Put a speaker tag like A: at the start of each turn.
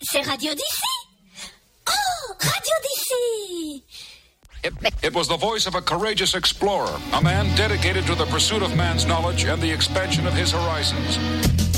A: C'est Radio DC. Oh, Radio DC.
B: It was the voice of a courageous explorer, a man dedicated to the pursuit of man's knowledge and the expansion of his horizons.